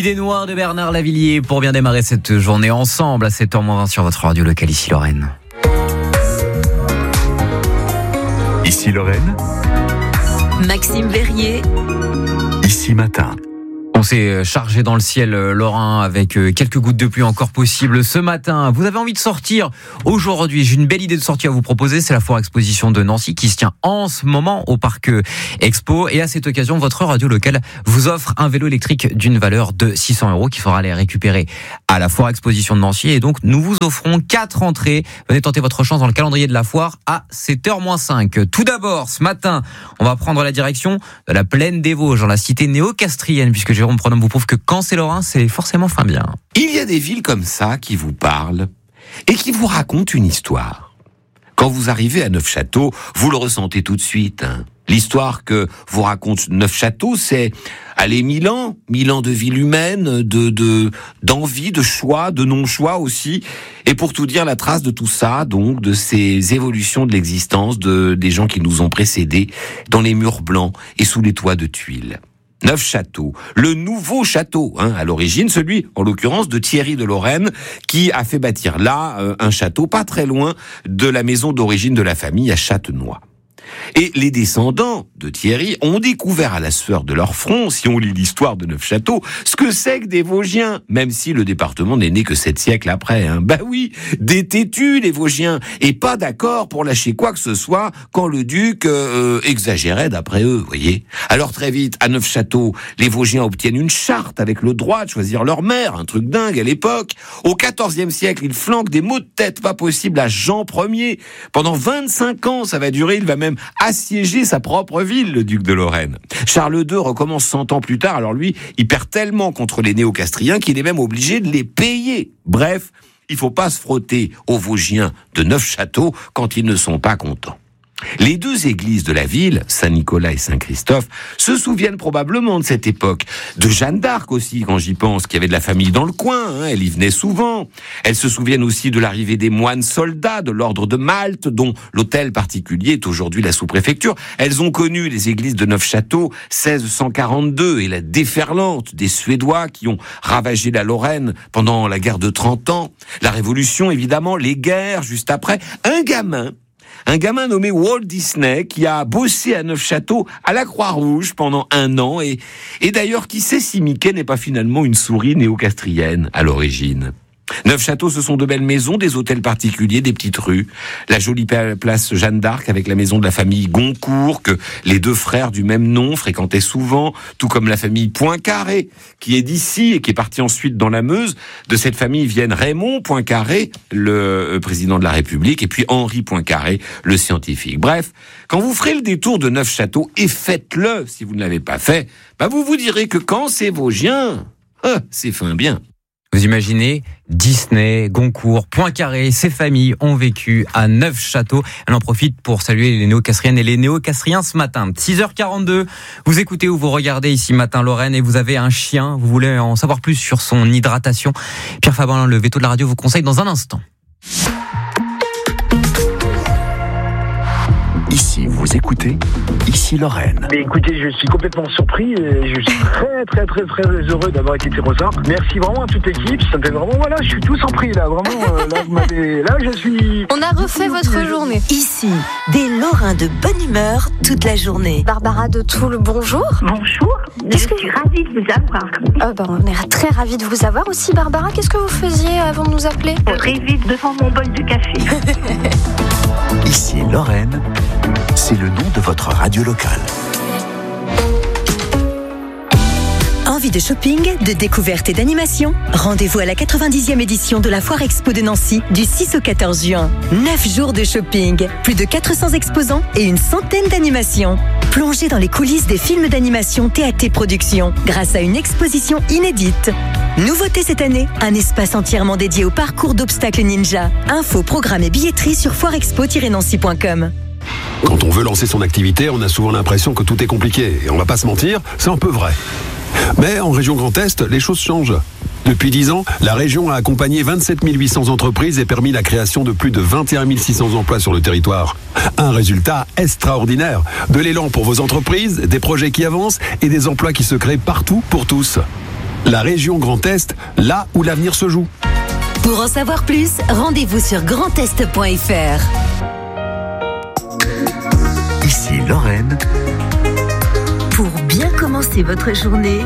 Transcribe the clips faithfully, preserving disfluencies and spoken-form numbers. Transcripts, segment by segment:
Idée noire de Bernard Lavilliers pour bien démarrer cette journée ensemble à sept heures moins vingt sur votre radio locale ici Lorraine. Ici Lorraine. Maxime Verrier. Ici Matin. On s'est chargé dans le ciel lorrain avec quelques gouttes de pluie encore possibles ce matin. Vous avez envie de sortir aujourd'hui? J'ai une belle idée de sortie à vous proposer. C'est la foire exposition de Nancy qui se tient en ce moment au parc Expo. Et à cette occasion, votre radio locale vous offre un vélo électrique d'une valeur de six cents euros qu'il faudra aller récupérer à la foire exposition de Nancy. Et donc, nous vous offrons quatre entrées. Venez tenter votre chance dans le calendrier de la foire à sept heures moins cinq. Tout d'abord, ce matin, on va prendre la direction de la plaine des Vosges, dans la cité néo-castrienne, puisque j'ai Jérôme Pronhomme vous prouve que quand c'est lorrain, c'est forcément fin bien. Il y a des villes comme ça qui vous parlent et qui vous racontent une histoire. Quand vous arrivez à Neufchâteau, vous le ressentez tout de suite. Hein. L'histoire que vous raconte Neufchâteau, c'est allez, mille ans, mille ans de ville humaine, de, de, d'envie, de choix, de non-choix aussi. Et pour tout dire, la trace de tout ça, donc, de ces évolutions de l'existence de, des gens qui nous ont précédés dans les murs blancs et sous les toits de tuiles. Neufchâteau, le nouveau château, hein, à l'origine, celui, en l'occurrence, de Thierry de Lorraine, qui a fait bâtir là euh, un château pas très loin de la maison d'origine de la famille à Châtenois. Et les descendants de Thierry ont découvert à la sueur de leur front, si on lit l'histoire de Neufchâteau, ce que c'est que des Vosgiens, même si le département n'est né que sept siècles après. Hein. Bah oui, des têtus les Vosgiens, et pas d'accord pour lâcher quoi que ce soit quand le duc euh, exagérait d'après eux, voyez. Alors très vite, à Neufchâteau, les Vosgiens obtiennent une charte avec le droit de choisir leur maire, un truc dingue à l'époque. Au quatorzième siècle, ils flanquent des maux de tête pas possibles à Jean Ier. Pendant vingt-cinq ans, ça va durer, il va même assiéger sa propre ville, le duc de Lorraine. Charles deux recommence cent ans plus tard, alors lui, il perd tellement contre les néo-castriens qu'il est même obligé de les payer. Bref, il faut pas se frotter aux Vosgiens de Neufchâteau quand ils ne sont pas contents. Les deux églises de la ville, Saint-Nicolas et Saint-Christophe, se souviennent probablement de cette époque. De Jeanne d'Arc aussi, quand j'y pense, qui avait de la famille dans le coin, hein, elle y venait souvent. Elles se souviennent aussi de l'arrivée des moines soldats de l'ordre de Malte, dont l'hôtel particulier est aujourd'hui la sous-préfecture. Elles ont connu les églises de Neufchâteau, seize cent quarante-deux, et la déferlante des Suédois qui ont ravagé la Lorraine pendant la guerre de trente ans. La Révolution, évidemment, les guerres juste après. Un gamin Un gamin nommé Walt Disney qui a bossé à Neufchâteau à la Croix-Rouge pendant un an et, et d'ailleurs qui sait si Mickey n'est pas finalement une souris néo-castrienne à l'origine. Neufchâteau, ce sont de belles maisons, des hôtels particuliers, des petites rues. La jolie place Jeanne d'Arc avec la maison de la famille Goncourt que les deux frères du même nom fréquentaient souvent, tout comme la famille Poincaré qui est d'ici et qui est partie ensuite dans la Meuse. De cette famille viennent Raymond Poincaré, le président de la République, et puis Henri Poincaré, le scientifique. Bref, quand vous ferez le détour de Neufchâteau, et faites-le si vous ne l'avez pas fait, bah vous vous direz que quand c'est Vosgien, ah, c'est fin bien. Vous imaginez, Disney, Goncourt, Poincaré, ces familles ont vécu à Neufchâteau. Elle en profite pour saluer les néo-castriennes et les néo-castriens ce matin. six heures quarante-deux, vous écoutez ou vous regardez ici Matin Lorraine et vous avez un chien, vous voulez en savoir plus sur son hydratation. Pierre Fabrun, le veto de la radio, vous conseille dans un instant. Ici, vous écoutez, ici Lorraine. Mais écoutez, je suis complètement surpris et je suis très très très très heureux d'avoir été tiré au sort. Merci vraiment à toute l'équipe, ça me fait vraiment, voilà, je suis tout surpris là, vraiment, euh, là, vous m'avez, là je suis... On a refait votre journée. Ici, des Lorrains de bonne humeur toute la journée. Barbara de Toul, bonjour. Bonjour, je Qu'est-ce que- suis ravie de vous avoir. Ah bah, on est très ravis de vous avoir aussi, Barbara. Qu'est-ce que vous faisiez avant de nous appeler? Je rêvais devant mon bol de café. Ici Lorraine, c'est le nom de votre radio locale. Envie de shopping, de découverte et d'animation? Rendez-vous à la quatre-vingt-dixième édition de la Foire Expo de Nancy du six au quatorze juin. neuf jours de shopping, plus de quatre cents exposants et une centaine d'animations. Plongez dans les coulisses des films d'animation T A T Productions grâce à une exposition inédite. Nouveauté cette année, un espace entièrement dédié au parcours d'obstacles ninja. Infos, programmes et billetterie sur foire expo tiret nancy point com. Quand on veut lancer son activité, on a souvent l'impression que tout est compliqué. Et on va pas se mentir, c'est un peu vrai. Mais en région Grand Est, les choses changent. Depuis dix ans, la région a accompagné vingt-sept mille huit cents entreprises et permis la création de plus de vingt et un mille six cents emplois sur le territoire. Un résultat extraordinaire. De l'élan pour vos entreprises, des projets qui avancent et des emplois qui se créent partout pour tous. La région Grand Est, là où l'avenir se joue. Pour en savoir plus, rendez-vous sur grand est point f r. Ici Lorraine. Pour bien commencer votre journée,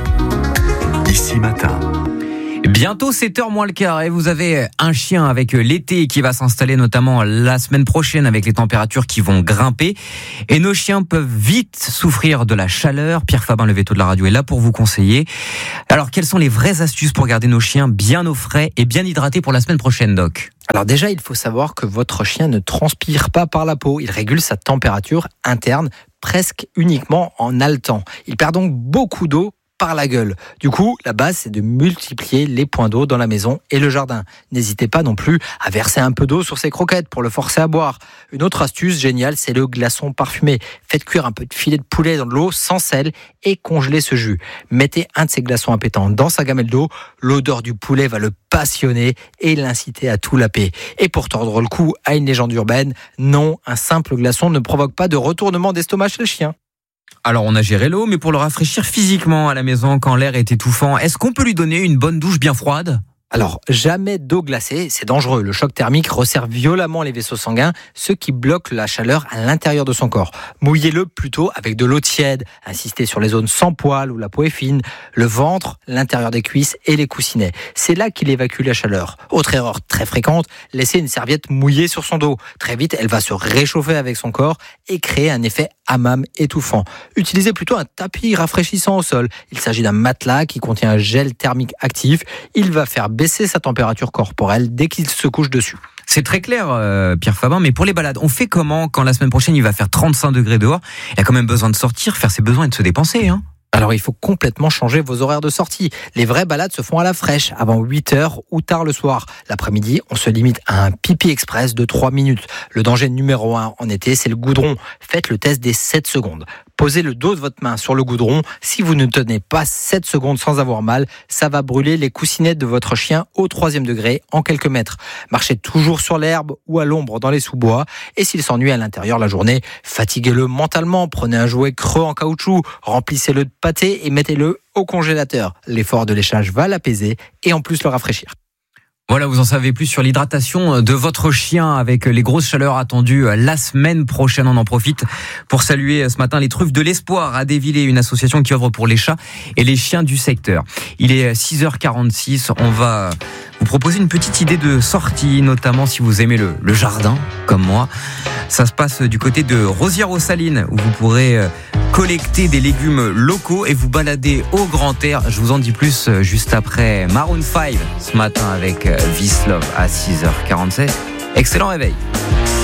Ici Matin. Bientôt sept heures moins le quart et vous avez un chien avec l'été qui va s'installer notamment la semaine prochaine avec les températures qui vont grimper et nos chiens peuvent vite souffrir de la chaleur. Pierre Fabin, le veto de la radio, est là pour vous conseiller. Alors quelles sont les vraies astuces pour garder nos chiens bien au frais et bien hydratés pour la semaine prochaine, Doc ? Alors déjà, il faut savoir que votre chien ne transpire pas par la peau. Il régule sa température interne presque uniquement en haletant. Il perd donc beaucoup d'eau par la gueule. Du coup, la base, c'est de multiplier les points d'eau dans la maison et le jardin. N'hésitez pas non plus à verser un peu d'eau sur ses croquettes pour le forcer à boire. Une autre astuce géniale, c'est le glaçon parfumé. Faites cuire un peu de filet de poulet dans de l'eau sans sel et congelez ce jus. Mettez un de ces glaçons appétants dans sa gamelle d'eau. L'odeur du poulet va le passionner et l'inciter à tout laper. Et pour tordre le cou à une légende urbaine, non, un simple glaçon ne provoque pas de retournement d'estomac chez le chien. Alors on a géré l'eau, mais pour le rafraîchir physiquement à la maison quand l'air est étouffant, est-ce qu'on peut lui donner une bonne douche bien froide ? Alors, jamais d'eau glacée, c'est dangereux. Le choc thermique resserre violemment les vaisseaux sanguins, ce qui bloque la chaleur à l'intérieur de son corps. Mouillez-le plutôt avec de l'eau tiède. Insistez sur les zones sans poils où la peau est fine, le ventre, l'intérieur des cuisses et les coussinets. C'est là qu'il évacue la chaleur. Autre erreur très fréquente, laisser une serviette mouillée sur son dos. Très vite, elle va se réchauffer avec son corps et créer un effet hammam étouffant. Utilisez plutôt un tapis rafraîchissant au sol. Il s'agit d'un matelas qui contient un gel thermique actif. Il va faire baisser sa température corporelle dès qu'il se couche dessus. C'est très clair, euh, Pierre Fabin, mais pour les balades, on fait comment quand la semaine prochaine il va faire trente-cinq degrés dehors ? Il a quand même besoin de sortir, faire ses besoins et de se dépenser, hein ? Alors il faut complètement changer vos horaires de sortie. Les vraies balades se font à la fraîche, avant huit heures ou tard le soir. L'après-midi, on se limite à un pipi express de trois minutes. Le danger numéro un en été, c'est le goudron. Faites le test des sept secondes. Posez le dos de votre main sur le goudron. Si vous ne tenez pas sept secondes sans avoir mal, ça va brûler les coussinettes de votre chien au troisième degré en quelques mètres. Marchez toujours sur l'herbe ou à l'ombre dans les sous-bois. Et s'il s'ennuie à l'intérieur la journée, fatiguez-le mentalement. Prenez un jouet creux en caoutchouc, remplissez-le de pâté et mettez-le au congélateur. L'effort de léchage va l'apaiser et en plus le rafraîchir. Voilà, vous en savez plus sur l'hydratation de votre chien avec les grosses chaleurs attendues la semaine prochaine. On en profite pour saluer ce matin les Truffes de l'Espoir à Dévillers, une association qui œuvre pour les chats et les chiens du secteur. Il est six heures quarante-six, on va vous proposer une petite idée de sortie, notamment si vous aimez le, le jardin, comme moi. Ça se passe du côté de Rosières-aux-Salines, où vous pourrez collecter des légumes locaux et vous balader au grand air. Je vous en dis plus juste après Maroon cinq ce matin avec This Love à six heures quarante-sept. Excellent réveil.